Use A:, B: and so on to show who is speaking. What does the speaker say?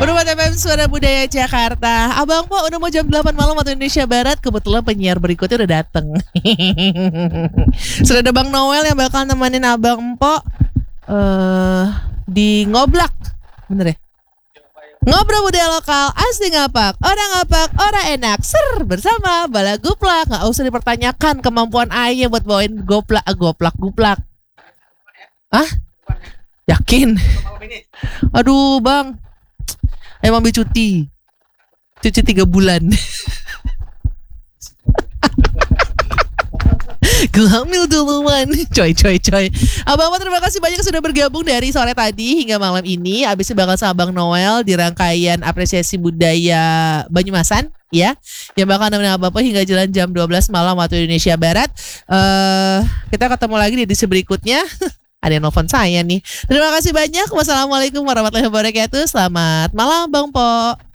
A: Unpad FM Suara Budaya Jakarta. Abang Po udah mau jam 8 malam waktu Indonesia Barat. Kebetulan penyiar berikutnya udah dateng. Sudah ada Bang Noel yang bakal nemenin Abang Po di ngoblak. Bener ya? Ngobrol budaya lokal, asli ngapak, orang enak. Ser bersama Bala Guplak. Gak usah dipertanyakan kemampuan ayah buat bawain goplak. Hah? Yakin? Aduh bang, emang ambil cuti 3 bulan. Gue hamil duluan. Coy. Abang terima kasih banyak sudah bergabung dari sore tadi hingga malam ini. Abisnya bakal sama Bang Noel di rangkaian apresiasi budaya Banyumasan ya, yang bakal nemenin Abang hingga jalan jam 12 malam waktu Indonesia Barat. Kita ketemu lagi di edisi berikutnya. Ada yang nelfon saya nih. Terima kasih banyak. Wassalamualaikum warahmatullahi wabarakatuh. Selamat malam Bang Po.